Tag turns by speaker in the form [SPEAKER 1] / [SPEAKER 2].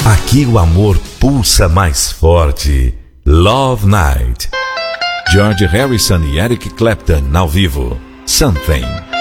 [SPEAKER 1] Aqui o amor pulsa mais forte. Love Night. George Harrison e Eric Clapton ao vivo. Something.